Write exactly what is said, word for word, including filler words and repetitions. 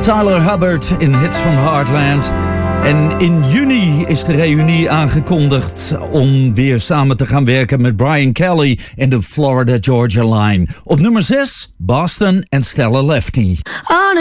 Tyler Hubbard in Hits from Heartland. En in juni is de reunie aangekondigd om weer samen te gaan werken met Brian Kelly in de Florida Georgia Line. Op nummer zes, Boston en Stella Lefty.